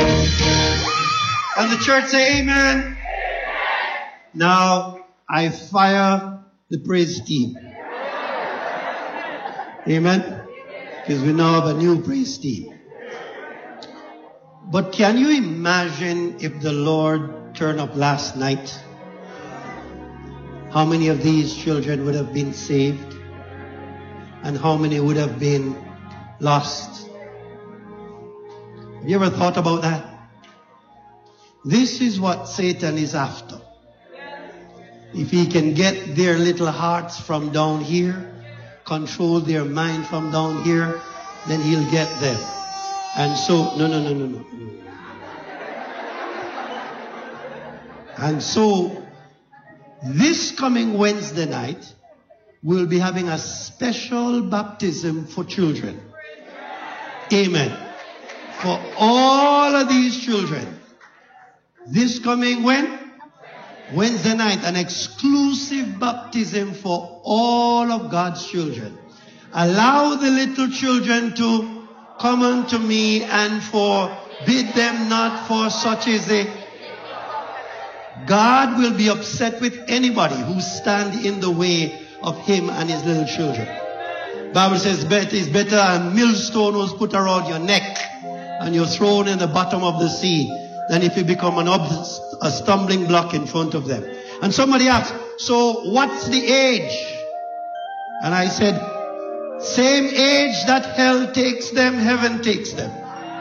And the church say amen. Now, I fire the praise team. Amen. Because we now have a new praise team. But can you imagine if the Lord turned up last night? How many of these children would have been saved? And how many would have been lost? Have you ever thought about that? This is what Satan is after. If he can get their little hearts from down here, control their mind from down here, then he'll get them. And so, no. And so, this coming Wednesday night, we'll be having a special baptism for children. Amen. For all of these children. This coming when? Wednesday night, an exclusive baptism for all of God's children. Allow the little children to come unto me and forbid them not, for such is a... God will be upset with anybody who stand in the way of him and his little children. Bible says it's better a millstone was put around your neck and you're thrown in the bottom of the sea than if you become a stumbling block in front of them. And somebody asked, so what's the age? And I said, same age that hell takes them, heaven takes them.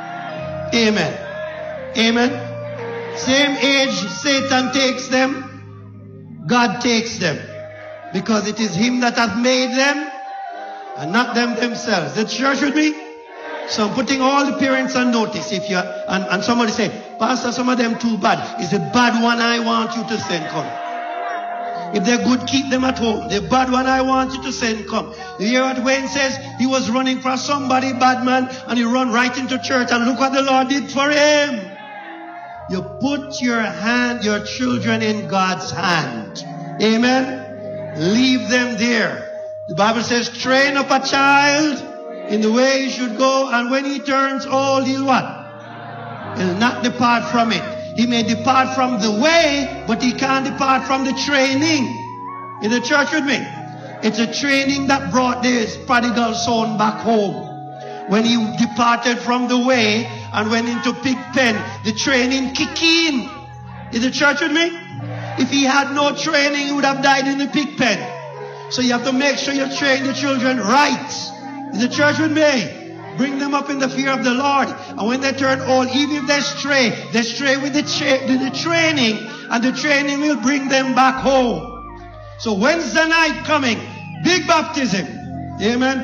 Amen. Amen. Same age Satan takes them, God takes them. Because it is him that hath made them and not them themselves. The church with me? So I'm putting all the parents on notice. If you're and somebody say, Pastor, some of them too bad. It's the bad one I want you to send come. If they're good, keep them at home. The bad one I want you to send come. You hear what Wayne says? He was running for somebody, bad man, and he run right into church, and look what the Lord did for him. You put your children in God's hand. Amen. Leave them there. The Bible says, train up a child in the way he should go, and when he turns old, he'll what? He'll not depart from it. He may depart from the way, but he can't depart from the training. In the church with me? It's a training that brought this prodigal son back home. When he departed from the way and went into pig pen, the training kicked in. In the church with me? If he had no training, he would have died in the pig pen. So you have to make sure you train the children right. In the church with me? Bring them up in the fear of the Lord. And when they turn old, even if they stray with the training, and the training will bring them back home. So Wednesday night coming, big baptism. Amen.